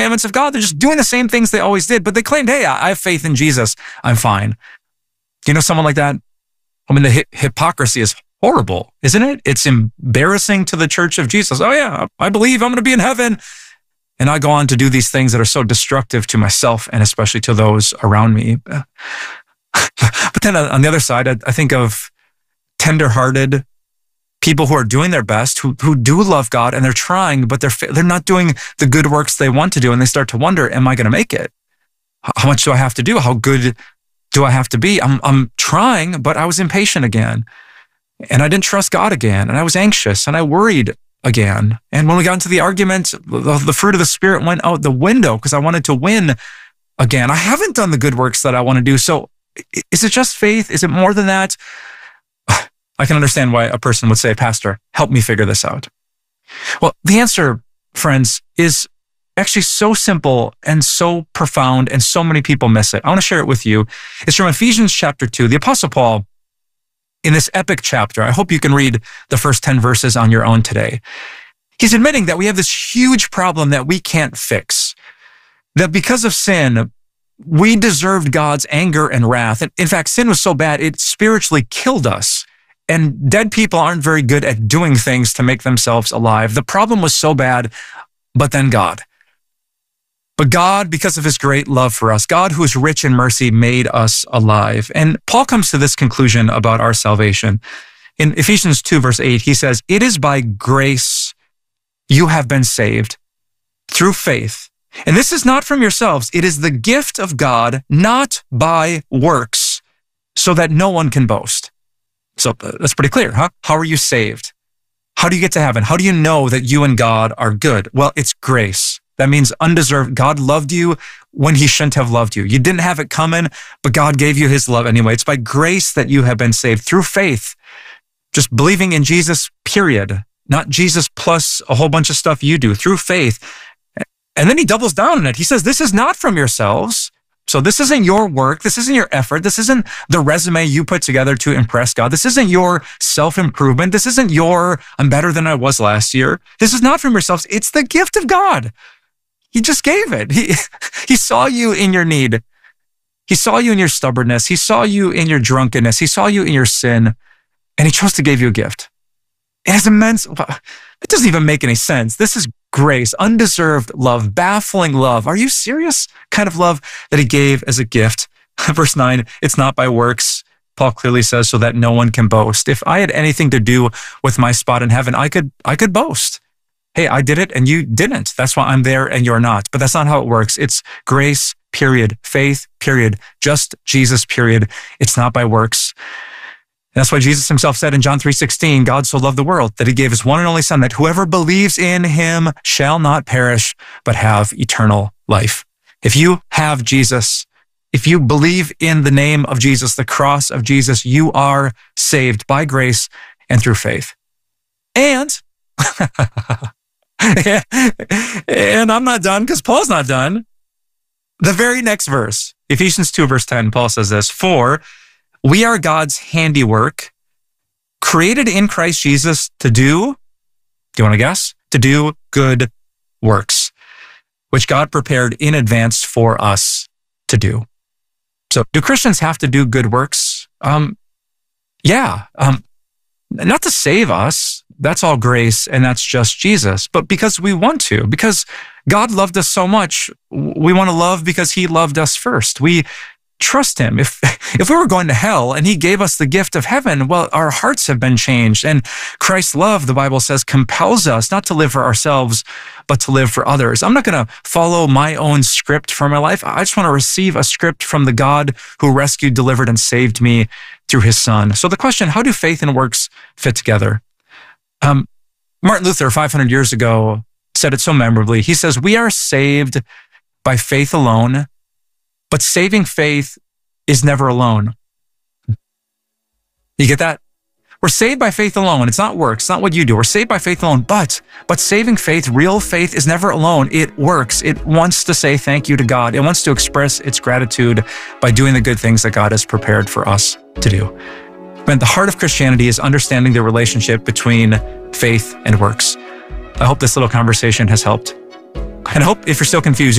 commandments of God. They're just doing the same things they always did, but they claimed, hey, I have faith in Jesus. I'm fine. You know someone like that? I mean, the hypocrisy is horrible, isn't it? It's embarrassing to the church of Jesus. Oh yeah, I believe I'm going to be in heaven. And I go on to do these things that are so destructive to myself and especially to those around me. But then on the other side, I think of tender-hearted people who are doing their best, who do love God and they're trying, but they're not doing the good works they want to do. And they start to wonder, am I going to make it? How much do I have to do? How good do I have to be? I'm trying, but I was impatient again. And I didn't trust God again. And I was anxious and I worried again. And when we got into the argument, the fruit of the Spirit went out the window because I wanted to win again. I haven't done the good works that I want to do. So is it just faith? Is it more than that? I can understand why a person would say, Pastor, help me figure this out. Well, the answer, friends, is actually so simple and so profound, and so many people miss it. I want to share it with you. It's from Ephesians chapter 2. The Apostle Paul, in this epic chapter, I hope you can read the first 10 verses on your own today. He's admitting that we have this huge problem that we can't fix, that because of sin, we deserved God's anger and wrath. And in fact, sin was so bad, it spiritually killed us. And dead people aren't very good at doing things to make themselves alive. The problem was so bad, but then God. But God, because of his great love for us, God who is rich in mercy, made us alive. And Paul comes to this conclusion about our salvation. In Ephesians 2, verse 8, he says, it is by grace you have been saved through faith. And this is not from yourselves. It is the gift of God, not by works, so that no one can boast. So that's pretty clear, huh? How are you saved? How do you get to heaven? How do you know that you and God are good? Well, it's grace. That means undeserved. God loved you when he shouldn't have loved you. You didn't have it coming, but God gave you his love anyway. It's by grace that you have been saved through faith. Just believing in Jesus, period. Not Jesus plus a whole bunch of stuff you do, through faith. And then he doubles down on it. He says, this is not from yourselves. So this isn't your work. This isn't your effort. This isn't the resume you put together to impress God. This isn't your self-improvement. This isn't your, I'm better than I was last year. This is not from yourselves. It's the gift of God. He just gave it. He saw you in your need. He saw you in your stubbornness. He saw you in your drunkenness. He saw you in your sin, and he chose to give you a gift. It has immense, it doesn't even make any sense. This is grace, undeserved love, baffling love. Are you serious? Kind of love that he gave as a gift. Verse 9, it's not by works, Paul clearly says, so that no one can boast. If I had anything to do with my spot in heaven, I could boast. Hey, I did it and you didn't. That's why I'm there and you're not. But that's not how it works. It's grace, period. Faith, period. Just Jesus, period. It's not by works. And that's why Jesus himself said in John 3:16, God so loved the world that he gave his one and only son, that whoever believes in him shall not perish, but have eternal life. If you have Jesus, if you believe in the name of Jesus, the cross of Jesus, you are saved by grace and through faith. And and I'm not done because Paul's not done. The very next verse, Ephesians 2, verse 10, Paul says this, for we are God's handiwork, created in Christ Jesus to do you want to guess? To do good works, which God prepared in advance for us to do. So do Christians have to do good works? Yeah. Not to save us. That's all grace and that's just Jesus. But because we want to, because God loved us so much, we want to love because he loved us first. We trust him. If we were going to hell and he gave us the gift of heaven, well, our hearts have been changed. And Christ's love, the Bible says, compels us not to live for ourselves, but to live for others. I'm not going to follow my own script for my life. I just want to receive a script from the God who rescued, delivered, and saved me through his son. So the question, how do faith and works fit together? Martin Luther, 500 years ago, said it so memorably. He says, we are saved by faith alone, but saving faith is never alone. You get that? We're saved by faith alone. It's not works. It's not what you do. We're saved by faith alone, but saving faith, real faith, is never alone. It works. It wants to say thank you to God. It wants to express its gratitude by doing the good things that God has prepared for us to do. And the heart of Christianity is understanding the relationship between faith and works. I hope this little conversation has helped. And I hope if you're still confused,